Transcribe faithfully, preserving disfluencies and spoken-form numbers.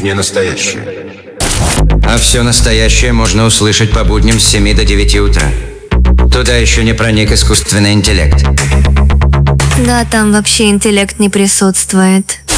не настоящее. А все настоящее можно услышать по будням с семи до девяти утра. Туда еще не проник искусственный интеллект. Да, там вообще интеллект не присутствует.